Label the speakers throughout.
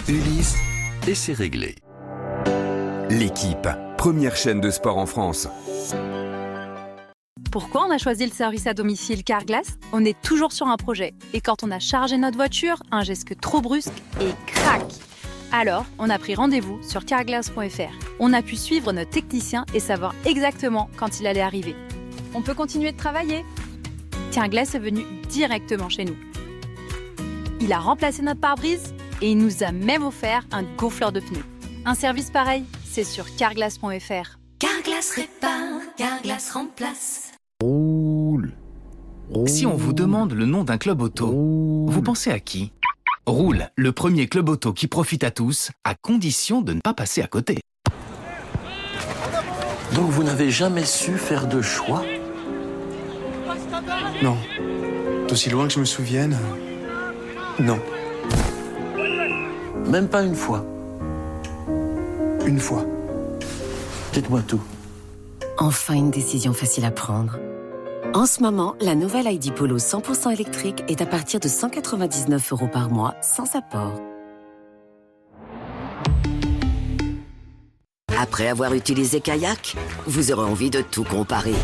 Speaker 1: Ulysse et c'est réglé.
Speaker 2: L'équipe, première chaîne de sport en France.
Speaker 3: Pourquoi on a choisi le service à domicile Carglass? On est toujours sur un projet. Et quand on a chargé notre voiture, un geste trop brusque et crac! Alors, on a pris rendez-vous sur carglass.fr. On a pu suivre notre technicien et savoir exactement quand il allait arriver. On peut continuer de travailler. Carglass est venu directement chez nous. Il a remplacé notre pare-brise et il nous a même offert un gonfleur de pneus. Un service pareil, c'est sur carglass.fr.
Speaker 4: Carglass répare, Carglass remplace.
Speaker 5: Roule.
Speaker 6: Si on vous demande le nom d'un club auto, vous pensez à qui? Roule, le premier club auto qui profite à tous, à condition de ne pas passer à côté.
Speaker 1: Donc vous n'avez jamais su faire de choix?
Speaker 5: Non. D'aussi loin que je me souvienne, non.
Speaker 1: Même pas une fois?
Speaker 5: Une fois.
Speaker 1: Dites-moi tout.
Speaker 7: Enfin une décision facile à prendre. En ce moment, la nouvelle ID Polo 100% électrique est à partir de 199 € par mois, sans apport.
Speaker 8: Après avoir utilisé Kayak, vous aurez envie de tout comparer.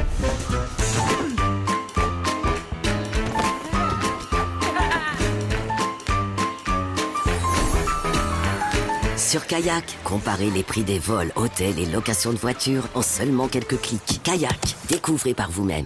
Speaker 8: Sur Kayak, comparez les prix des vols, hôtels et locations de voitures en seulement quelques clics. Kayak, découvrez par vous-même.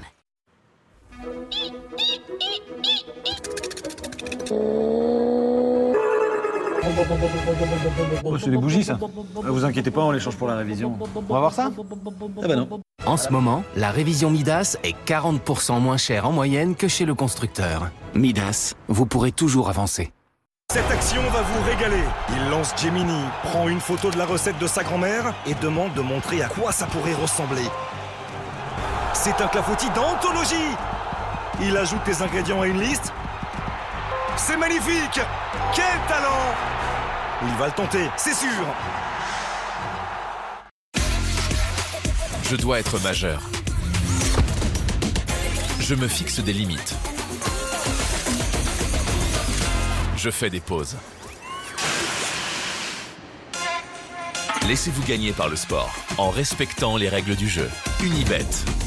Speaker 9: Oh, c'est des bougies, ça. Vous inquiétez pas, on les change pour la révision. On va voir ça? Ah bah non.
Speaker 6: En ce moment, la révision Midas est 40% moins chère en moyenne que chez le constructeur. Midas, vous pourrez toujours avancer.
Speaker 10: Cette action va vous régaler. Il lance Gemini, prend une photo de la recette de sa grand-mère et demande de montrer à quoi ça pourrait ressembler. C'est un clafoutis d'anthologie. Il ajoute les ingrédients à une liste. C'est magnifique! Quel talent! Il va le tenter, c'est sûr.
Speaker 11: Je dois être majeur. Je me fixe des limites. Je fais des pauses. Laissez-vous gagner par le sport, en respectant les règles du jeu. Unibet.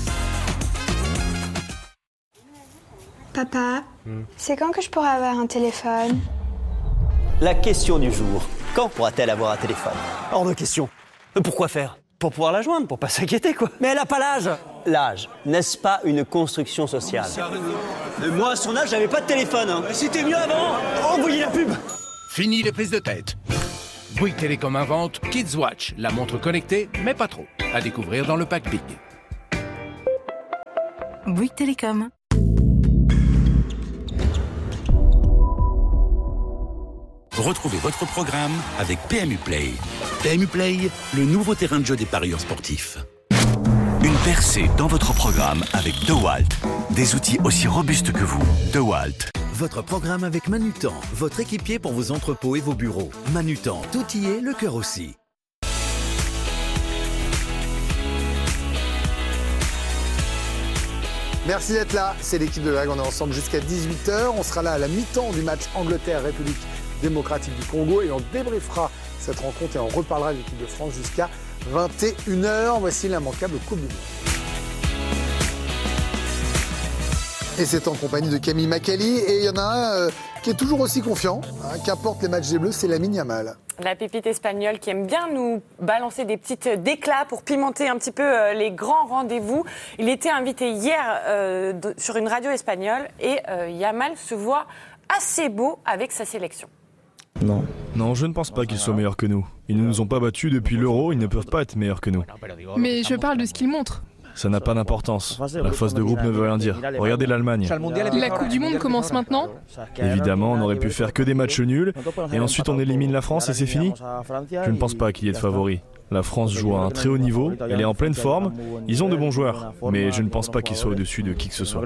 Speaker 12: Papa, c'est quand que je pourrai avoir un téléphone?
Speaker 13: La question du jour. Quand pourra-t-elle avoir un téléphone? Hors de question. Pourquoi faire? Pour pouvoir la joindre, pour pas s'inquiéter, quoi. Mais elle a pas l'âge. L'âge, n'est-ce pas une construction sociale? Moi, à son âge, j'avais pas de téléphone. Hein. C'était mieux avant. Envoyez la pub.
Speaker 14: Fini les prises de tête. Bouygues Télécom invente Kids Watch, la montre connectée, mais pas trop. À découvrir dans le pack Big.
Speaker 7: Bouygues Télécom.
Speaker 15: Retrouvez votre programme avec PMU Play. PMU Play, le nouveau terrain de jeu des parieurs sportifs.
Speaker 16: Une percée dans votre programme avec DeWalt. Des outils aussi robustes que vous. DeWalt.
Speaker 17: Votre programme avec Manutan, votre équipier pour vos entrepôts et vos bureaux. Manutan, tout y est, le cœur aussi.
Speaker 18: Merci d'être là, c'est l'équipe de Greg, on est ensemble jusqu'à 18h. On sera là à la mi-temps du match Angleterre-République démocratique du Congo et on débriefera cette rencontre et on reparlera de l'équipe de France jusqu'à 21h. Voici l'immanquable Coupe du Monde. Et c'est en compagnie de Camille Macali et il y en a un qui est toujours aussi confiant, qu'importe les matchs des Bleus, c'est Lamine Yamal.
Speaker 19: La pépite espagnole qui aime bien nous balancer des petites déclats pour pimenter un petit peu les grands rendez-vous. Il était invité hier sur une radio espagnole et Yamal se voit assez beau avec sa sélection.
Speaker 20: Non, je ne pense pas qu'ils soient meilleurs que nous. Ils ne nous ont pas battus depuis l'Euro, ils ne peuvent pas être meilleurs que nous.
Speaker 21: Mais je parle de ce qu'ils montrent.
Speaker 20: Ça n'a pas d'importance. La phase de groupe ne veut rien dire. Regardez l'Allemagne.
Speaker 21: La Coupe du Monde commence maintenant ?
Speaker 20: Évidemment, on aurait pu faire que des matchs nuls, et ensuite on élimine la France et c'est fini. Je ne pense pas qu'il y ait de favoris. La France joue à un très haut niveau, elle est en pleine forme, ils ont de bons joueurs, mais je ne pense pas qu'ils soient au-dessus de qui que ce soit.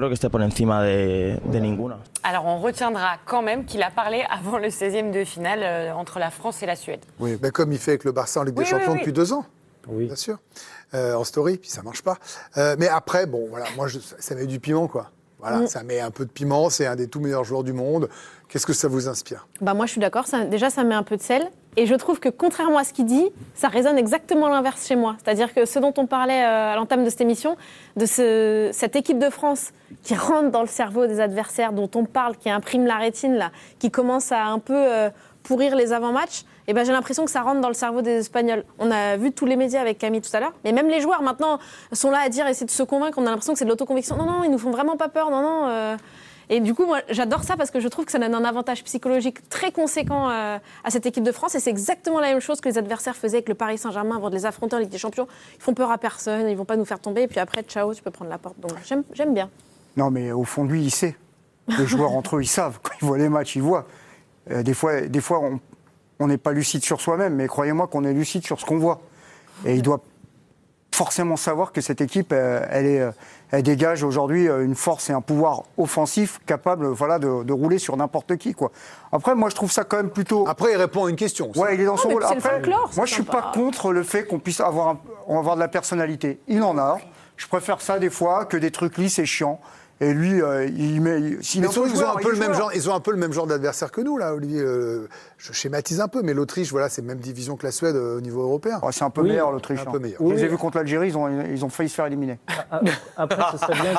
Speaker 19: Alors on retiendra quand même qu'il a parlé avant le 16e de finale entre la France et la Suède.
Speaker 18: Oui, comme il fait avec le Barça en Ligue des Champions depuis 2 ans. Oui. Bien sûr. En story, puis ça marche pas. Mais après, bon, voilà, moi, ça met du piment, quoi. Voilà, ça met un peu de piment, c'est un des tout meilleurs joueurs du monde. Qu'est-ce que ça vous inspire ?
Speaker 2: Moi, je suis d'accord. Déjà, ça met un peu de sel. Et je trouve que, contrairement à ce qu'il dit, ça résonne exactement l'inverse chez moi. C'est-à-dire que ce dont on parlait à l'entame de cette émission, de cette équipe de France qui rentre dans le cerveau des adversaires, dont on parle, qui imprime la rétine, là, qui commence à un peu pourrir les avant-matchs, j'ai l'impression que ça rentre dans le cerveau des Espagnols. On a vu tous les médias avec Camille tout à l'heure, mais même les joueurs maintenant sont là à dire, essayer de se convaincre, on a l'impression que c'est de l'autoconviction. Non, ils nous font vraiment pas peur, non. Et du coup, moi, j'adore ça parce que je trouve que ça donne un avantage psychologique très conséquent à cette équipe de France. Et c'est exactement la même chose que les adversaires faisaient avec le Paris Saint-Germain avant de les affronter en Ligue des Champions. Ils font peur à personne, ils vont pas nous faire tomber. Et puis après, ciao, tu peux prendre la porte. Donc j'aime bien.
Speaker 22: Non, mais au fond de lui, il sait. Les joueurs entre eux, ils savent. Quand ils voient les matchs, ils voient. Des fois, on n'est pas lucide sur soi-même, mais croyez-moi qu'on est lucide sur ce qu'on voit. Et il doit forcément savoir que cette équipe, elle dégage aujourd'hui une force et un pouvoir offensif capable de rouler sur n'importe qui, quoi. Après, moi, je trouve ça quand même plutôt...
Speaker 18: Après, il répond à une question.
Speaker 22: Ouais, il est dans son rôle. Après,
Speaker 2: folklore,
Speaker 22: moi, je suis pas contre le fait qu'on puisse avoir de la personnalité. Il en a. Je préfère ça, des fois, que des trucs lisses et chiants. Et lui, ils ont un peu le même genre d'adversaire que nous, là, Olivier. Je schématise un peu, mais l'Autriche, voilà, c'est la même division que la Suède au niveau européen. Ouais, c'est un peu meilleur, l'Autriche. Un peu meilleur. Je les ai vus contre l'Algérie, ils ont failli se faire éliminer.
Speaker 23: Après, ce serait bien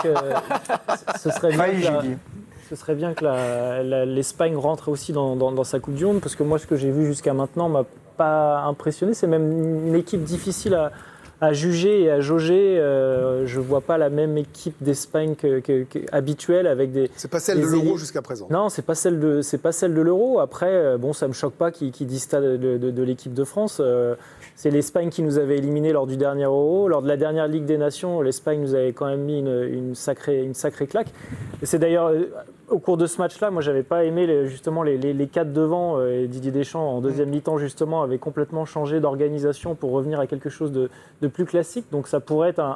Speaker 23: que l'Espagne rentre aussi dans sa Coupe du Monde, parce que moi, ce que j'ai vu jusqu'à maintenant m'a pas impressionné. C'est même une équipe difficile à juger et à jauger. Je ne vois pas la même équipe d'Espagne habituelle avec des...
Speaker 18: C'est pas celle de l'Euro jusqu'à présent.
Speaker 23: Non, c'est pas celle de l'Euro. Après, ça me choque pas qu'ils disent ça de l'équipe de France. C'est l'Espagne qui nous avait éliminés lors du dernier Euro. Lors de la dernière Ligue des Nations, l'Espagne nous avait quand même mis une sacrée claque. Et c'est d'ailleurs... Au cours de ce match-là, moi, j'avais pas aimé justement les quatre devant. Et Didier Deschamps, en deuxième mi-temps, justement, avait complètement changé d'organisation pour revenir à quelque chose de plus classique. Donc, ça pourrait être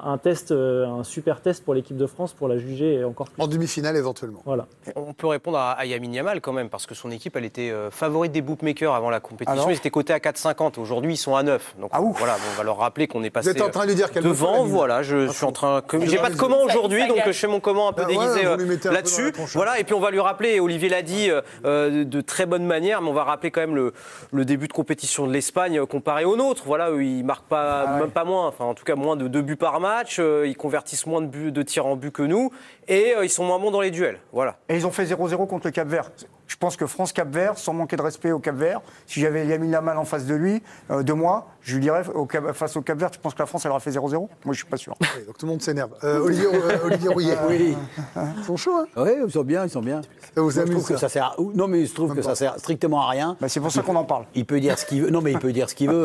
Speaker 23: un super test pour l'équipe de France pour la juger encore plus.
Speaker 18: En demi-finale, éventuellement.
Speaker 23: Voilà.
Speaker 24: On peut répondre à Lamine Yamal quand même, parce que son équipe, elle était favorite des bookmakers avant la compétition. Ils étaient cotés à 4,50. Aujourd'hui, ils sont à 9. Donc, voilà, on va leur rappeler qu'on est passé
Speaker 18: Vous êtes en train de lui dire
Speaker 24: devant. Voilà, je suis en train. J'ai pas de comment aujourd'hui, donc je fais mon comment un peu déguisé là-dessus. Voilà. Et puis on va lui rappeler, et Olivier l'a dit de très bonne manière, mais on va rappeler quand même le début de compétition de l'Espagne comparé au nôtre. Voilà, eux, ils marquent même pas moins, enfin en tout cas moins de 2 buts par match, ils convertissent moins de tirs en but que nous, et ils sont moins bons dans les duels. Voilà.
Speaker 22: Et ils ont fait 0-0 contre le Cap-Vert. Je pense que France-Cap-Vert, sans manquer de respect au Cap-Vert, si j'avais Lamine Yamal en face de lui, de moi, je lui dirais, face au Cap-Vert, tu penses que la France, elle aurait fait 0-0 ? Moi, je suis pas sûr.
Speaker 18: Oui, donc tout le monde s'énerve. Olivier Rouillet.
Speaker 25: Oui.
Speaker 18: Ils sont chauds, hein ?
Speaker 25: Oui, ils sont bien.
Speaker 18: Ça vous amuse,
Speaker 25: que ça sert Non, mais je trouve que ça sert strictement à rien.
Speaker 22: C'est pour ça qu'on en parle.
Speaker 25: Il peut dire ce qu'il veut. Non, mais il peut dire ce qu'il veut.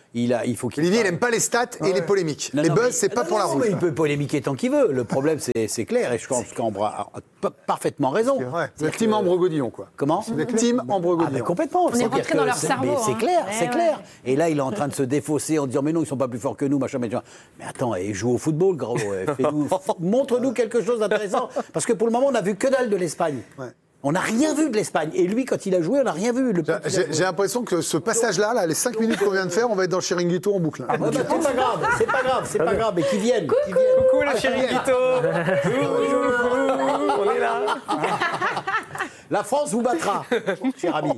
Speaker 25: Il faut qu'il...
Speaker 18: Olivier, il n'aime pas les stats et les polémiques. Les buzz, c'est pas pour la roue.
Speaker 25: Il peut polémiquer tant qu'il veut. Le problème, c'est clair. Et je pense qu'Ambre a parfaitement raison.
Speaker 18: Vous êtes team Ambre-Godillon, quoi.
Speaker 25: Comment ?
Speaker 18: Vous êtes team Ambre-Godillon.
Speaker 25: Complètement.
Speaker 2: On est rentré dans leur cerveau.
Speaker 25: C'est clair, c'est clair. Et là, il est en train de se défausser en disant mais non, ils sont pas plus forts que nous, machin. Mais attends, il joue au football, gros. Montre-nous quelque chose d'intéressant. Parce que pour le moment, on n'a vu que dalle de l'Espagne. On n'a rien vu de l'Espagne. Et lui, quand il a joué, on n'a rien vu.
Speaker 18: J'ai l'impression que ce passage-là, les 5 minutes qu'on vient de faire, on va être dans le Chiringuito en boucle.
Speaker 25: C'est pas grave, mais qu'ils viennent.
Speaker 24: Coucou le Chiringuito. On est là.
Speaker 25: La France vous battra, cher ami.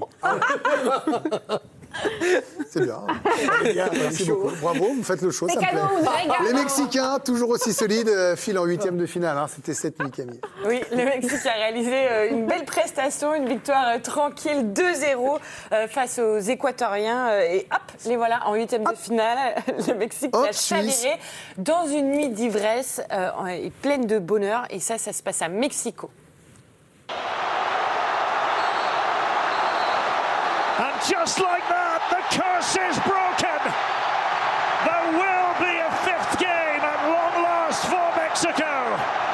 Speaker 18: C'est bien. Merci beaucoup. Bravo, vous faites le show. Ça me plaît. Les Mexicains, toujours aussi solides, filent en 8e de finale. C'était cette nuit, Camille.
Speaker 19: Oui, le Mexique a réalisé une belle prestation, une victoire tranquille 2-0 face aux Équatoriens. Et hop, les voilà en 8e de finale. Le Mexique a chaviré dans une nuit d'ivresse et pleine de bonheur. Et ça se passe à Mexico.
Speaker 26: And just like that, the curse is broken. There will be a 5th game at long last for Mexico.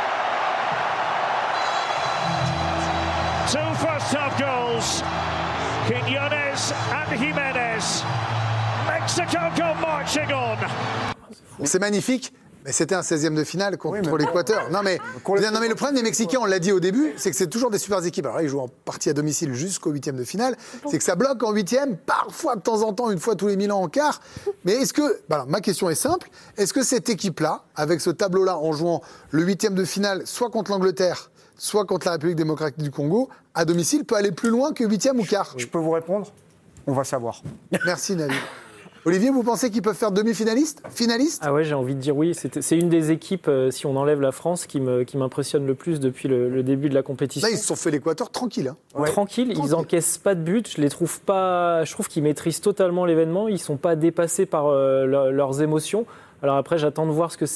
Speaker 26: 2 first-half goals, Quiñones and Jiménez. Mexico go marching on.
Speaker 18: C'est magnifique. Mais c'était un 16e de finale contre l'Équateur. Non mais le problème des Mexicains, on l'a dit au début, c'est que c'est toujours des super équipes. Alors là, ils jouent en partie à domicile jusqu'au 8e de finale. C'est que ça bloque en 8e, parfois de temps en temps, une fois tous les 1000 ans en quart. Mais est-ce que, ma question est simple, est-ce que cette équipe-là, avec ce tableau-là, en jouant le 8e de finale, soit contre l'Angleterre, soit contre la République démocratique du Congo, à domicile, peut aller plus loin que 8e ou quart.
Speaker 22: Je peux vous répondre ? On va savoir.
Speaker 18: Merci, Nabil. Olivier, vous pensez qu'ils peuvent faire demi-finaliste ? Finaliste ?
Speaker 23: Ah ouais, j'ai envie de dire oui. C'est une des équipes, si on enlève la France, qui m'impressionne le plus depuis le début de la compétition.
Speaker 18: Là, ils se sont fait l'Équateur tranquille. Hein.
Speaker 23: Ouais. Tranquille, ils encaissent pas de but. Je trouve qu'ils maîtrisent totalement l'événement. Ils sont pas dépassés par leurs émotions. Alors après, j'attends de voir ce que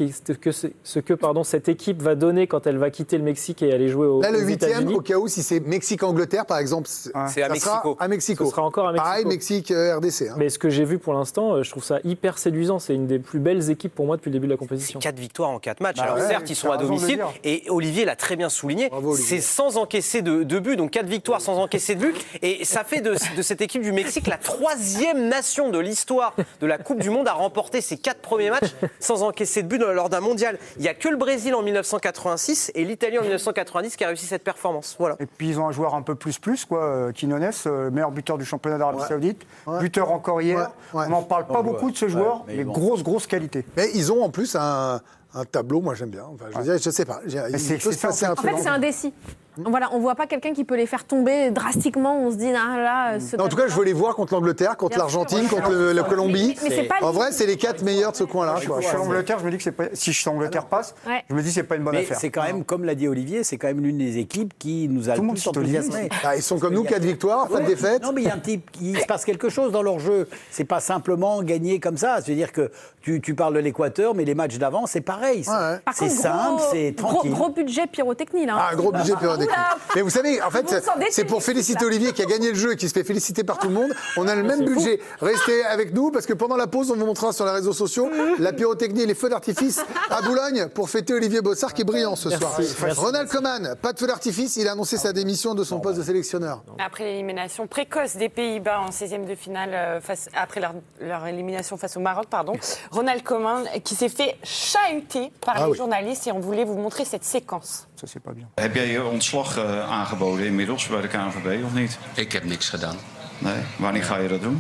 Speaker 23: cette équipe va donner quand elle va quitter le Mexique et aller jouer aux États-Unis.
Speaker 18: Là, le 8e, au cas où, si c'est Mexique-Angleterre, par exemple,
Speaker 24: c'est à Mexico.
Speaker 18: À Mexico.
Speaker 23: Ce sera encore à Mexico.
Speaker 18: Pareil, Mexique-RDC. Hein.
Speaker 23: Mais ce que j'ai vu pour l'instant, je trouve ça hyper séduisant. C'est une des plus belles équipes pour moi depuis le début de la compétition.
Speaker 24: 4 victoires en 4 matchs. Alors certes, ils sont à domicile. Et Olivier l'a très bien souligné. C'est sans encaisser de but. Donc 4 victoires sans encaisser de but. Et ça fait de cette équipe du Mexique la 3e nation de l'histoire de la Coupe du Monde à remporter ses 4 premiers matchs sans encaisser de but lors d'un mondial. Il n'y a que le Brésil en 1986 et l'Italie en 1990 qui a réussi cette performance. Voilà.
Speaker 22: Et puis ils ont un joueur un peu plus, quoi. Quinones, meilleur buteur du championnat d'Arabie Saoudite, buteur encore hier. On n'en parle pas beaucoup de ce joueur, mais grosse qualité.
Speaker 18: Mais ils ont en plus un tableau, moi j'aime bien. Enfin, je veux dire, je sais pas.
Speaker 2: En fait, c'est indécis. Voilà, on voit pas quelqu'un qui peut les faire tomber drastiquement. On se dit,
Speaker 18: en tout cas, je veux les voir contre l'Angleterre, contre l'Argentine, contre la Colombie.
Speaker 2: Mais
Speaker 18: en vrai, c'est les 4 meilleurs de ce coin-là.
Speaker 22: Je suis l'Angleterre, je me dis que c'est pas. Si l'Angleterre passe, je me dis que c'est pas une bonne affaire.
Speaker 25: C'est quand même, comme l'a dit Olivier, c'est quand même l'une des équipes qui nous a le plus enthousiasmés.
Speaker 18: Ils sont comme nous, 4 victoires, pas de défaite.
Speaker 25: Non, mais il se passe quelque chose dans leur jeu. C'est pas simplement gagner comme ça. C'est-à-dire que tu parles de l'Équateur, mais les matchs d'avant, c'est pareil. C'est simple, c'est tranquille.
Speaker 2: Gros budget pyrotechnie, là.
Speaker 18: Un gros budget pyrotechnie. Mais vous savez, en fait, c'est pour féliciter Olivier qui a gagné le jeu et qui se fait féliciter par tout le monde. On a le même budget. Restez avec nous parce que pendant la pause, on vous montrera sur les réseaux sociaux la pyrotechnie et les feux d'artifice à Boulogne pour fêter Olivier Bossard qui est brillant ce soir. Ronald Koeman, pas de feu d'artifice, il a annoncé sa démission de son poste de sélectionneur.
Speaker 19: Après l'élimination précoce des Pays-Bas en 16e de finale, après leur élimination face au Maroc, Ronald Koeman qui s'est fait chahuter par les journalistes et on voulait vous montrer cette séquence.
Speaker 22: Ça, c'est pas bien.
Speaker 1: Heb jij je ontslag aangeboden inmiddels bij de KNVB of niet?
Speaker 3: Ik heb niks gedaan.
Speaker 1: Nee? Wanneer ga je dat doen?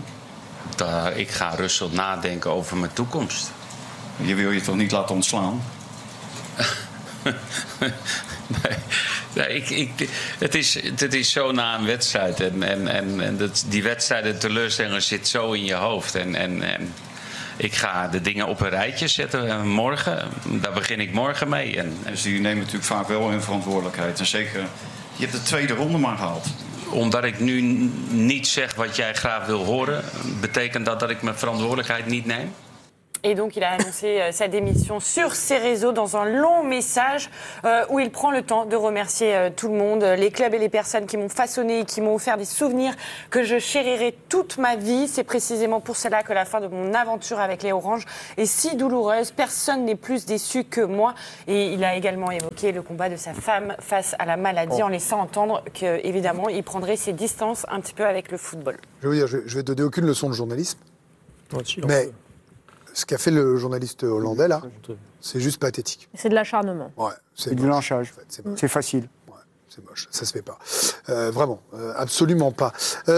Speaker 3: Ik ga rustig nadenken over mijn toekomst.
Speaker 1: Je wil je toch niet laten ontslaan?
Speaker 3: Nee, het is zo na een wedstrijd. En die wedstrijden, teleurstelling zit zo in je hoofd. En ik ga de dingen op een rijtje zetten morgen. Daar begin ik morgen mee.
Speaker 1: Dus je neemt natuurlijk vaak wel een verantwoordelijkheid. En zeker, je hebt de tweede ronde maar gehaald.
Speaker 3: Omdat ik nu niet zeg wat jij graag wil horen, betekent dat ik mijn verantwoordelijkheid niet neem?
Speaker 19: Et donc, il a annoncé sa démission sur ses réseaux dans un long message où il prend le temps de remercier tout le monde, les clubs et les personnes qui m'ont façonné et qui m'ont offert des souvenirs que je chérirai toute ma vie. C'est précisément pour cela que la fin de mon aventure avec les Oranges est si douloureuse. Personne n'est plus déçu que moi. Et il a également évoqué le combat de sa femme face à la maladie en laissant entendre qu'évidemment, il prendrait ses distances un petit peu avec le football.
Speaker 18: Je veux dire, je vais donner aucune leçon de journalisme. Mais ce qu'a fait le journaliste hollandais, là, c'est juste pathétique.
Speaker 2: C'est de l'acharnement.
Speaker 18: Ouais,
Speaker 22: c'est du lynchage. C'est facile.
Speaker 18: Ouais, c'est moche. Ça se fait pas. Vraiment, absolument pas.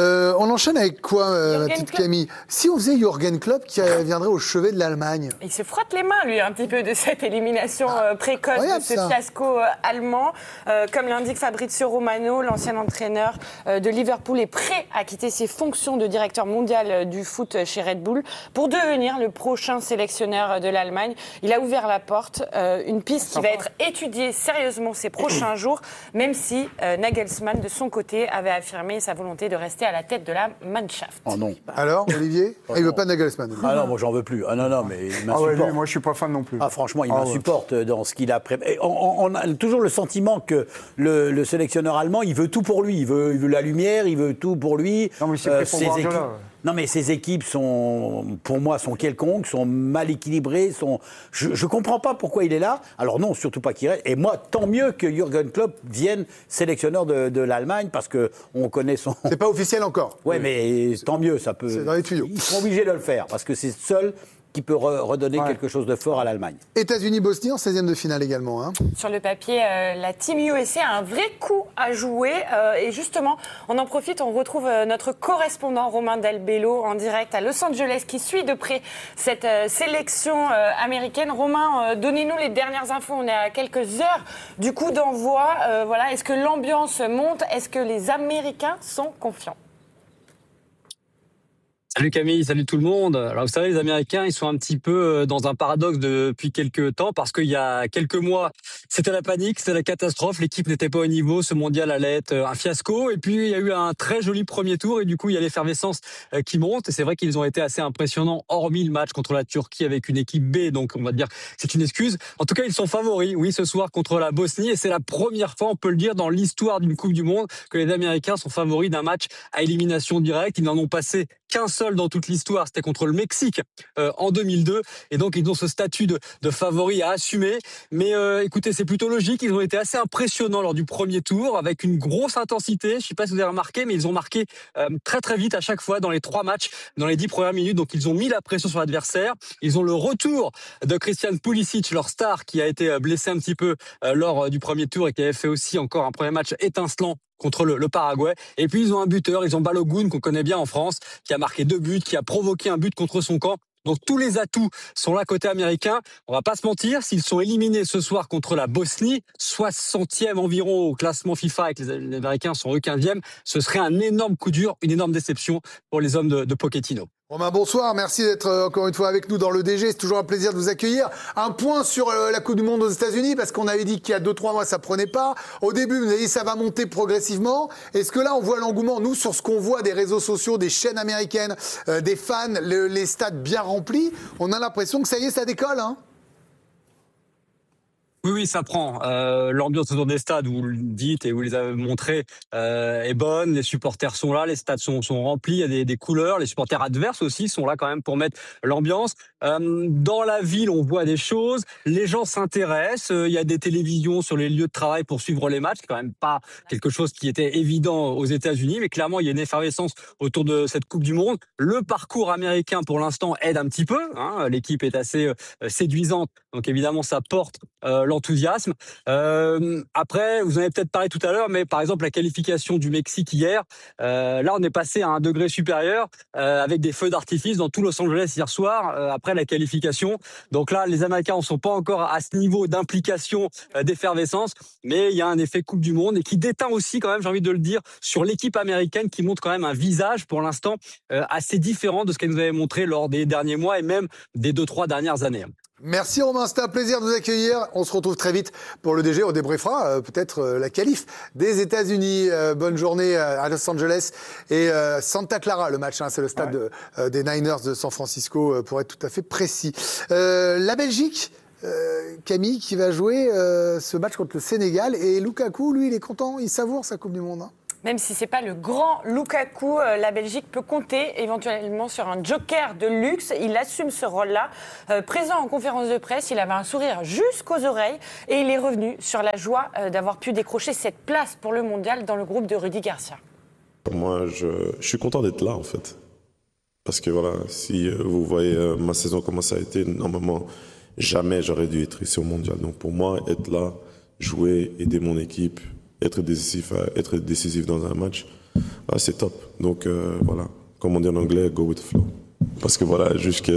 Speaker 18: On enchaîne avec quoi, ma petite Camille ? Si on faisait Jürgen Klopp qui viendrait au chevet de l'Allemagne.
Speaker 19: Il se frotte les mains, lui, un petit peu de cette élimination précoce, de ce fiasco allemand. Comme l'indique Fabrizio Romano, l'ancien entraîneur de Liverpool, est prêt à quitter ses fonctions de directeur mondial du foot chez Red Bull pour devenir le prochain sélectionneur de l'Allemagne. Il a ouvert la porte, une piste qui va être étudiée sérieusement ces prochains jours, même si Nagelsmann, de son côté, avait affirmé sa volonté de rester à la tête de la Mannschaft.
Speaker 25: Oh non.
Speaker 18: Alors, Olivier ? Il veut pas de Nagelsmann.
Speaker 25: Ah non, moi j'en veux plus. Ah non, mais il m'insupporte.
Speaker 22: Moi je suis pas fan non plus.
Speaker 25: Ah franchement, il m'insupporte dans ce qu'il a préparé. On a toujours le sentiment que le sélectionneur allemand, il veut tout pour lui. Il veut la lumière, il veut tout pour lui.
Speaker 22: Non, mais c'est prêt pour Guardiola.
Speaker 25: Non, mais ces équipes pour moi, sont quelconques, sont mal équilibrées. Je comprends pas pourquoi il est là. Alors non, surtout pas qu'il reste. Et moi, tant mieux que Jürgen Klopp vienne sélectionneur de l'Allemagne, parce qu'on connaît son...
Speaker 18: C'est pas officiel encore.
Speaker 25: Ouais, mais tant mieux, ça peut...
Speaker 18: C'est dans les tuyaux.
Speaker 25: Ils seront obligés de le faire, parce que c'est seul qui peut redonner quelque chose de fort à l'Allemagne.
Speaker 18: États-Unis-Bosnie en 16e de finale également. Hein.
Speaker 19: Sur le papier, la Team USA a un vrai coup à jouer. Et justement, on en profite, on retrouve notre correspondant Romain Del Bello en direct à Los Angeles qui suit de près cette sélection américaine. Romain, donnez-nous les dernières infos. On est à quelques heures du coup d'envoi. Voilà, est-ce que l'ambiance monte? Est-ce que les Américains sont confiants?
Speaker 4: Salut Camille, salut tout le monde. Alors vous savez, les Américains, ils sont un petit peu dans un paradoxe depuis quelques temps parce qu'il y a quelques mois, c'était la panique, c'était la catastrophe, l'équipe n'était pas au niveau, ce mondial allait être un fiasco. Et puis il y a eu un très joli premier tour et du coup il y a l'effervescence qui monte. Et c'est vrai qu'ils ont été assez impressionnants, hormis le match contre la Turquie avec une équipe B, donc on va dire que c'est une excuse. En tout cas, ils sont favoris, oui, ce soir contre la Bosnie et c'est la première fois, on peut le dire, dans l'histoire d'une Coupe du Monde que les Américains sont favoris d'un match à élimination directe. Ils n'en ont passé qu'un seul dans toute l'histoire, c'était contre le Mexique en 2002, et donc ils ont ce statut de favori à assumer. Mais écoutez, c'est plutôt logique, ils ont été assez impressionnants lors du premier tour, avec une grosse intensité, je ne sais pas si vous avez remarqué, mais ils ont marqué très très vite à chaque fois dans les 3 matchs, dans les 10 premières minutes, donc ils ont mis la pression sur l'adversaire. Ils ont le retour de Christian Pulisic, leur star, qui a été blessé un petit peu lors du premier tour et qui avait fait aussi encore un premier match étincelant contre le Paraguay. Et puis ils ont un buteur, ils ont Balogun qu'on connaît bien en France, qui a marqué 2 buts, qui a provoqué un but contre son camp. Donc tous les atouts sont là côté américain. On va pas se mentir, s'ils sont éliminés ce soir contre la Bosnie, 60e environ au classement FIFA, et que les Américains sont eux 15e, ce serait un énorme coup dur, une énorme déception pour les hommes de Pochettino.
Speaker 18: Romain, bonsoir. Merci d'être encore une fois avec nous dans le DG. C'est toujours un plaisir de vous accueillir. Un point sur la Coupe du Monde aux États-Unis, parce qu'on avait dit qu'il y a 2-3 mois, ça prenait pas. Au début, vous avez dit ça va monter progressivement. Est-ce que là, on voit l'engouement, nous, sur ce qu'on voit des réseaux sociaux, des chaînes américaines, des fans, les stades bien remplis? On a l'impression que ça y est, ça décolle, hein?
Speaker 4: Oui, ça prend. L'ambiance autour des stades, vous le dites et vous les avez montré, est bonne. Les supporters sont là, les stades sont remplis, il y a des couleurs. Les supporters adverses aussi sont là quand même pour mettre l'ambiance. Dans la ville, on voit des choses. Les gens s'intéressent. Il y a des télévisions sur les lieux de travail pour suivre les matchs. C'est quand même pas quelque chose qui était évident aux États-Unis, mais clairement, il y a une effervescence autour de cette Coupe du Monde. Le parcours américain, pour l'instant, aide un petit peu. Hein. L'équipe est assez séduisante, donc évidemment, ça porte l'enthousiasme. Après, vous en avez peut-être parlé tout à l'heure, mais par exemple la qualification du Mexique hier, là on est passé à un degré supérieur avec des feux d'artifice dans tout Los Angeles hier soir après la qualification. Donc là, les Américains ne sont pas encore à ce niveau d'implication, d'effervescence, mais il y a un effet Coupe du Monde et qui déteint aussi quand même, j'ai envie de le dire, sur l'équipe américaine qui montre quand même un visage pour l'instant assez différent de ce qu'elle nous avait montré lors des derniers mois et même des 2-3 dernières années.
Speaker 18: Merci Romain, c'était un plaisir de vous accueillir. On se retrouve très vite pour le DG. On débriefera peut-être la qualif des États-Unis. Bonne journée à Los Angeles et Santa Clara, le match. Hein, c'est le stade des Niners de San Francisco, pour être tout à fait précis. La Belgique, Camille, qui va jouer ce match contre le Sénégal. Et Lukaku, lui, il est content, il savoure sa Coupe du Monde. Hein.
Speaker 19: Même si ce n'est pas le grand Lukaku, la Belgique peut compter éventuellement sur un joker de luxe. Il assume ce rôle-là. Présent en conférence de presse, il avait un sourire jusqu'aux oreilles et il est revenu sur la joie d'avoir pu décrocher cette place pour le mondial dans le groupe de Rudy Garcia.
Speaker 5: Moi, je suis content d'être là en fait. Parce que voilà, si vous voyez ma saison comment ça a été, normalement, jamais j'aurais dû être ici au mondial. Donc pour moi, être là, jouer, aider mon équipe, être décisif dans un match, c'est top. Donc voilà, comme on dit en anglais, go with the flow. Parce que voilà, jusque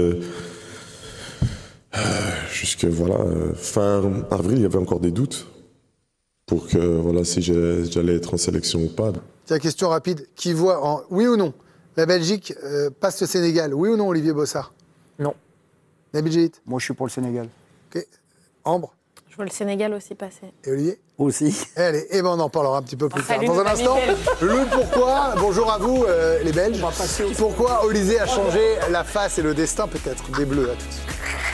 Speaker 5: voilà, fin avril, il y avait encore des doutes pour que voilà, si j'allais être en sélection ou pas.
Speaker 18: Tiens, question rapide, qui voit en oui ou non la Belgique passe le Sénégal, oui ou non, Olivier Bossard?
Speaker 23: Non.
Speaker 18: Nabil Djellit?
Speaker 22: Moi, je suis pour le Sénégal.
Speaker 18: Ok. Ambre?
Speaker 2: Je vois le Sénégal aussi passer.
Speaker 18: Et Olivier?
Speaker 22: Aussi.
Speaker 18: Allez, et ben on en parlera un petit peu plus tard. Dans un instant, le pourquoi, bonjour à vous les Belges, pourquoi Olysée a changé la face et le destin peut-être des Bleus. À tout de suite.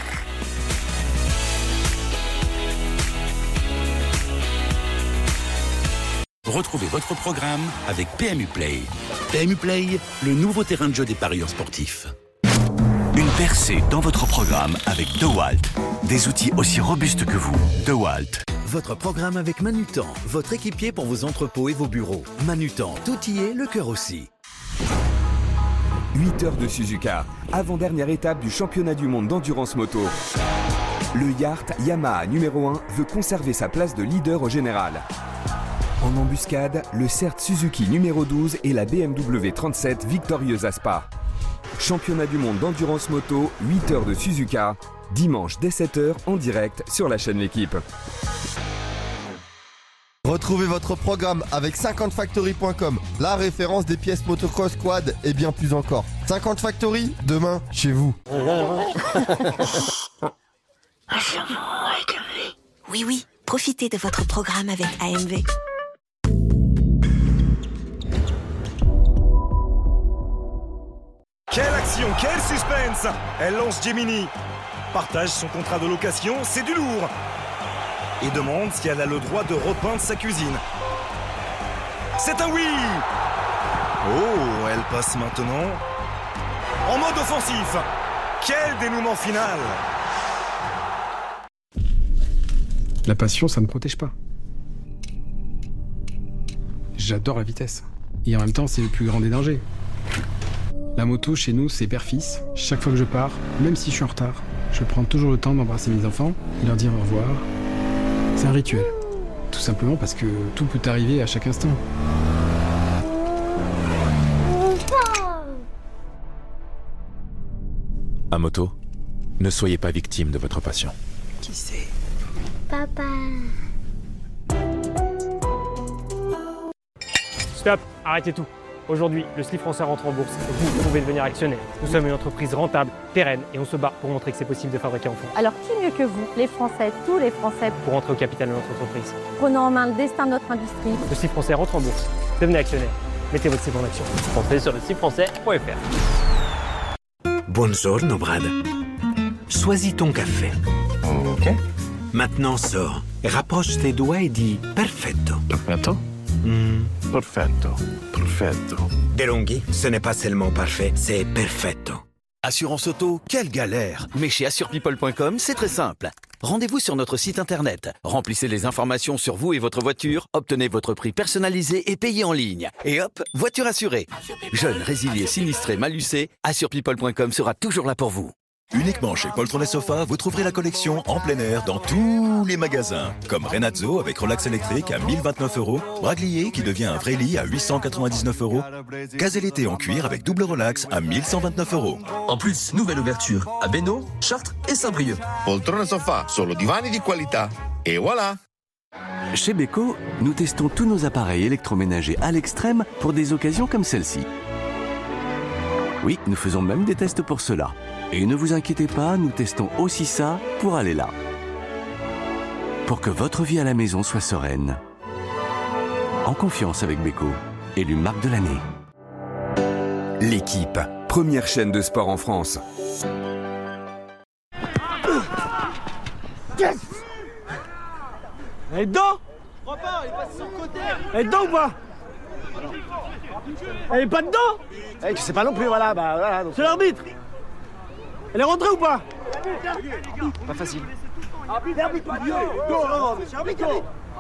Speaker 15: Retrouvez votre programme avec PMU Play. PMU Play, le nouveau terrain de jeu des parieurs sportifs.
Speaker 16: Une percée dans votre programme avec DeWalt. Des outils aussi robustes que vous. DeWalt.
Speaker 17: Votre programme avec Manutan, votre équipier pour vos entrepôts et vos bureaux. Manutan, tout y est, le cœur aussi.
Speaker 6: 8 heures de Suzuka, avant-dernière étape du championnat du monde d'endurance moto. Le Yart Yamaha numéro 1 veut conserver sa place de leader au général. En embuscade, le CERT Suzuki numéro 12 et la BMW 37 victorieuse à Spa. Championnat du monde d'endurance moto, 8 heures de Suzuka, dimanche dès 7h en direct sur la chaîne L'Équipe.
Speaker 8: Retrouvez votre programme avec 50factory.com, la référence des pièces motocross, quad et bien plus encore. 50 Factory, demain, chez vous.
Speaker 9: Oui, oui, profitez de votre programme avec AMV.
Speaker 10: Quelle action, quel suspense! Elle lance Gemini, partage son contrat de location, c'est du lourd, et demande si elle a le droit de repeindre sa cuisine. C'est un oui! Oh, elle passe maintenant en mode offensif. Quel dénouement final!
Speaker 11: La passion, ça ne protège pas. J'adore la vitesse. Et en même temps, c'est le plus grand des dangers. La moto, chez nous, c'est père-fils. Chaque fois que je pars, même si je suis en retard, je prends toujours le temps d'embrasser mes enfants et leur dire au revoir. C'est un rituel. Tout simplement parce que tout peut arriver à chaque instant.
Speaker 12: À moto, ne soyez pas victime de votre passion.
Speaker 9: Qui c'est?
Speaker 27: Papa.
Speaker 23: Stop, arrêtez tout. Aujourd'hui, le slip français rentre en bourse. Vous pouvez devenir actionnaire. Nous sommes une entreprise rentable, pérenne, et on se bat pour montrer que c'est possible de fabriquer en France.
Speaker 28: Alors qui mieux que vous, les Français, tous les Français,
Speaker 23: pour entrer au capital de notre entreprise?
Speaker 28: Prenons en main le destin de notre industrie.
Speaker 23: Le slip français rentre en bourse. Devenez actionnaire. Mettez votre slip en action. Entrez sur le slipfrançais.fr.
Speaker 15: Buongiorno, Brad. Choisis ton café.
Speaker 10: Ok.
Speaker 15: Maintenant sors, rapproche tes doigts et dis perfetto.
Speaker 10: Perfetto? Perfetto, perfetto.
Speaker 15: DeLonghi, ce n'est pas seulement parfait, c'est perfetto.
Speaker 17: Assurance auto, quelle galère! Mais chez AssurePeople.com, c'est très simple. Rendez-vous sur notre site internet, remplissez les informations sur vous et votre voiture, obtenez votre prix personnalisé et payez en ligne. Et hop, voiture assurée. Jeune, résilié, sinistré, malucé, AssurePeople.com sera toujours là pour vous.
Speaker 29: Uniquement chez Poltron et Sofa, vous trouverez la collection en plein air dans tous les magasins. Comme Renazzo avec relax électrique à 1029 €, Braglier qui devient un vrai lit à 899 €, Caselleté en cuir avec double relax à 1129 €.
Speaker 30: En plus, nouvelle ouverture à Bénaud, Chartres et Saint-Brieuc.
Speaker 31: Poltron e Sofa, solo divani di qualità. Et voilà!
Speaker 16: Chez Beko, nous testons tous nos appareils électroménagers à l'extrême pour des occasions comme celle-ci. Oui, nous faisons même des tests pour cela. Et ne vous inquiétez pas, nous testons aussi ça pour aller là. Pour que votre vie à la maison soit sereine. En confiance avec Beko, élu marque de l'année.
Speaker 6: L'Équipe, première chaîne de sport en France.
Speaker 32: Yes. Elle est dedans. Elle est dedans ou pas? Elle est pas dedans. Tu sais pas non plus, voilà, bah voilà. C'est l'arbitre. Elle est rentrée ou pas? Pas facile.